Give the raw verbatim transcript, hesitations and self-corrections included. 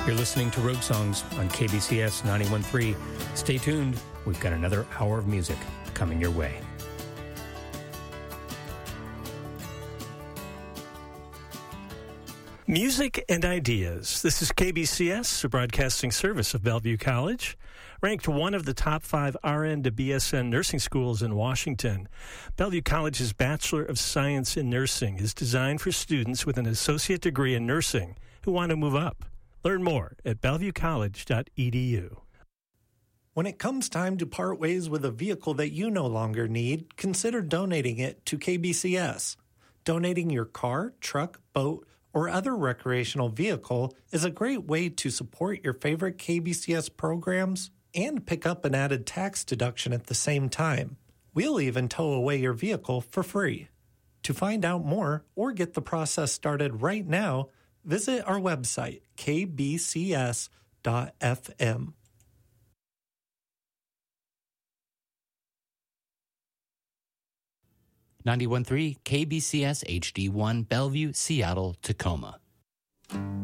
You're listening to Road Songs on K B C S ninety-one point three. Stay tuned. We've got another hour of music coming your way. Music and ideas. This is K B C S, a broadcasting service of Bellevue College, ranked one of the top five R N to B S N nursing schools in Washington. Bellevue College's Bachelor of Science in Nursing is designed for students with an associate degree in nursing who want to move up. Learn more at bellevue college dot e d u. When it comes time to part ways with a vehicle that you no longer need, consider donating it to K B C S. Donating your car, truck, boat, or other recreational vehicle is a great way to support your favorite K B C S programs and pick up an added tax deduction at the same time. We'll even tow away your vehicle for free. To find out more or get the process started right now, visit our website, k b c s dot f m. ninety-one point three K B C S H D one, Bellevue, Seattle, Tacoma.